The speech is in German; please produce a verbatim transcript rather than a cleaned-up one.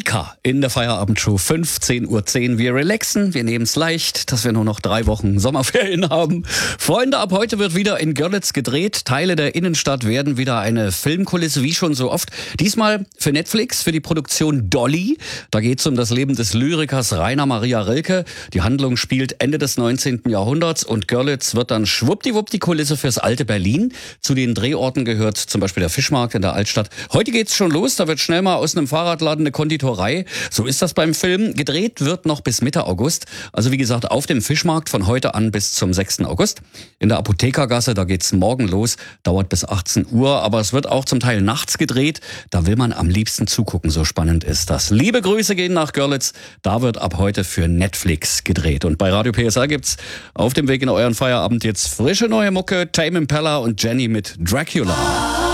Apotheker in der Feierabendshow fünfzehn Uhr zehn. Wir relaxen, wir nehmen es leicht, dass wir nur noch drei Wochen Sommerferien haben. Freunde, ab heute wird wieder in Görlitz gedreht. Teile der Innenstadt werden wieder eine Filmkulisse, wie schon so oft. Diesmal für Netflix, für die Produktion Dolly. Da geht es um das Leben des Lyrikers Rainer Maria Rilke. Die Handlung spielt Ende des neunzehnten Jahrhunderts und Görlitz wird dann schwuppdiwupp die Kulisse fürs alte Berlin. Zu den Drehorten gehört zum Beispiel der Fischmarkt in der Altstadt. Heute geht's schon los, da wird schnell mal aus einem Fahrradladen eine Konditorei. So ist das beim Film. Gedreht wird noch bis Mitte August. Also wie gesagt, auf dem Fischmarkt von heute an bis zum sechsten August. In der Apothekergasse, da geht's morgen los, dauert bis achtzehn Uhr. Aber es wird auch zum Teil nachts gedreht. Da will man am liebsten zugucken, so spannend ist das. Liebe Grüße gehen nach Görlitz. Da wird ab heute für Netflix gedreht. Und bei Radio P S R gibt's auf dem Weg in euren Feierabend jetzt frische neue Mucke. Tame Impala und Jenny mit Dracula.